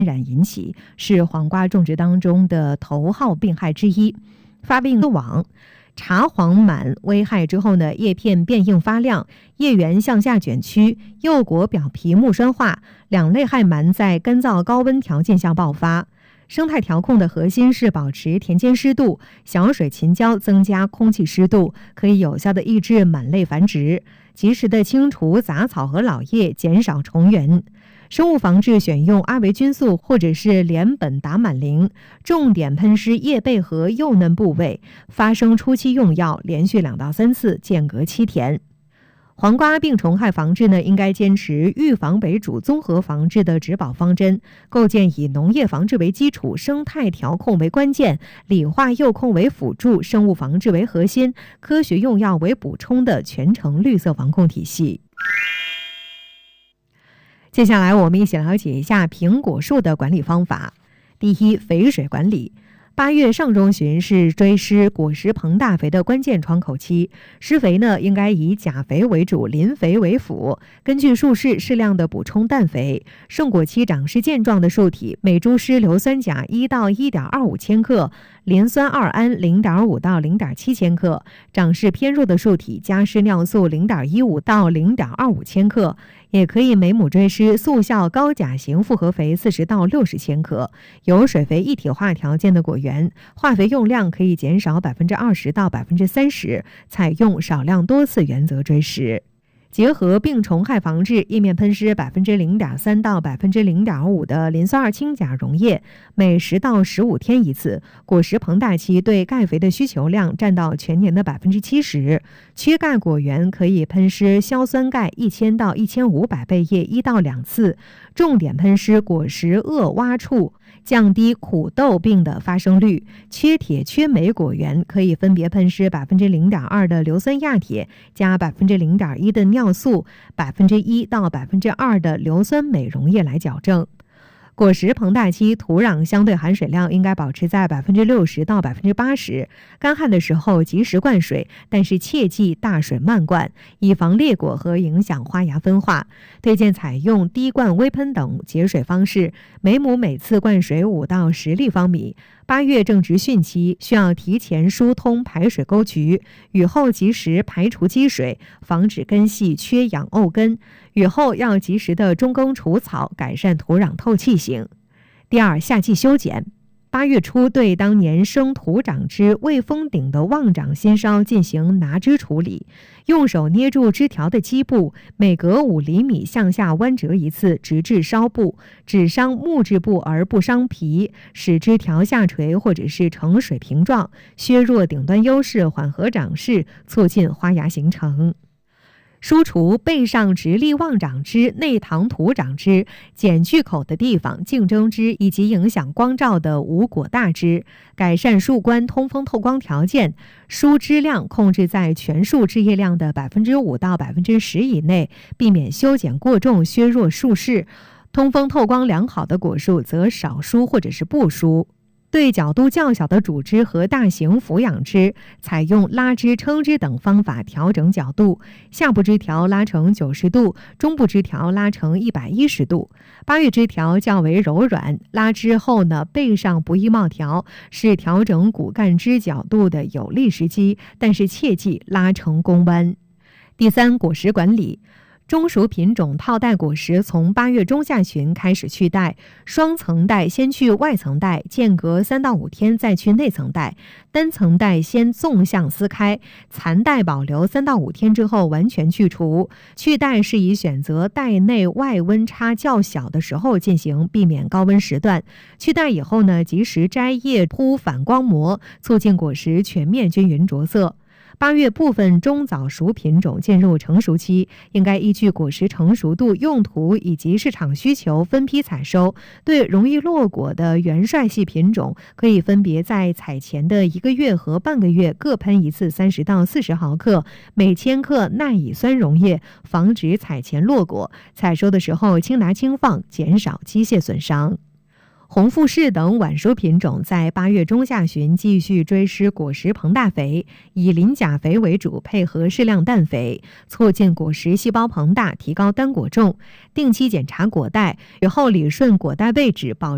染引起，是黄瓜种植当中的头号病害之一。发病网茶黄螨危害之后呢，叶片变硬发亮，叶缘向下卷曲，柚果表皮木栓化，两类害螨在干燥高温条件下爆发。生态调控的核心是保持田间湿度，小水勤浇，增加空气湿度，可以有效的抑制螨类繁殖，及时的清除杂草和老叶，减少虫源。生物防治选用阿维菌素或者是联苯达满灵，重点喷施叶背和幼嫩部位，发生初期用药，连续2到3次，间隔7天。黄瓜病虫害防治呢，应该坚持预防为主、综合防治的植保方针，构建以农业防治为基础、生态调控为关键、理化诱控为辅助、生物防治为核心、科学用药为补充的全程绿色防控体系。接下来我们一起了解一下苹果树的管理方法。第一，肥水管理。8月上中旬是追施果实膨大肥的关键窗口期，施肥呢应该以钾肥为主，磷肥为辅，根据树势适量的补充氮肥。盛果期长势健壮的树体，每株施硫酸钾1到1.25千克，磷酸二铵0.5到0.7千克，长势偏弱的树体加施尿素0.15到0.25千克，也可以每亩追施速效高钾型复合肥40到60千克。有水肥一体化条件的果园，化肥用量可以减少20%到30%，采用少量多次原则追施。结合病虫害防治，叶面喷施0.3%到0.5%的磷酸二氢钾溶液，每10到15天一次。果实膨大期对钙肥的需求量占到全年的70%。缺钙果园可以喷施硝酸钙1000到1500倍叶1到2次，重点喷施果实萼洼处，降低苦豆病的发生率。缺铁缺镁果园可以分别喷施0.2%的硫酸亚铁加0.1%的尿素，1%到2%的硫酸镁溶液来矫正。果实膨大期土壤相对含水量应该保持在60%到80%，干旱的时候及时灌水，但是切忌大水漫灌，以防裂果和影响花芽分化。推荐采用滴灌、微喷等节水方式，每亩每次灌水5到10立方米。8月正值汛期，需要提前疏通排水沟渠，雨后及时排除积水，防止根系缺氧沤根。雨后要及时的中耕除草，改善土壤透气性。第二，夏季修剪。8月初对当年生土长枝未封顶的旺长新梢进行拿枝处理，用手捏住枝条的基部，每隔5厘米向下弯折一次，直至梢部，只伤木质部而不伤皮，使枝条下垂或者是呈水平状，削弱顶端优势，缓和长势，促进花芽形成。疏除背上直立旺长枝、内堂土长枝、碱聚口的地方、竞争枝以及影响光照的无果大枝，改善树冠通风透光条件，疏枝量控制在全树枝叶量的5%到10%以内，避免修剪过重削弱树势。通风透光良好的果树则少疏或者是不疏。对角度较小的主枝和大型俯仰枝，采用拉枝、撑枝等方法调整角度，下部枝条拉成90度，中部枝条拉成110度。8月枝条较为柔软，拉枝后呢，背上不易冒条，是调整骨干枝角度的有利时机，但是切忌拉成弓弯。第三，果实管理。中熟品种套袋果实从8月中下旬开始去袋，双层袋先去外层袋，间隔3到5天再去内层袋，单层袋先纵向撕开，残袋保留3到5天之后完全去除。去袋是以选择袋内外温差较小的时候进行，避免高温时段。去袋以后呢，及时摘叶铺反光膜，促进果实全面均匀着色。8月部分中早熟品种进入成熟期，应该依据果实成熟度、用途以及市场需求分批采收。对容易落果的元帅系品种，可以分别在采前的1个月和半个月各喷一次30到40毫克，每千克耐乙酸溶液，防止采前落果。采收的时候轻拿轻放，减少机械损伤。红富士等晚熟品种在8月中下旬继续追施果实膨大肥，以磷钾肥为主，配合适量氮肥，促进果实细胞膨大，提高单果重。定期检查果袋，雨后理顺果袋位置，保